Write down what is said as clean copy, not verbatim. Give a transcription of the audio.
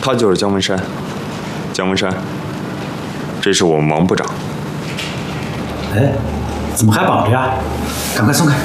他就是姜文山。姜文山，这是我们王部长。 哎，怎么还绑着呀？赶快松开！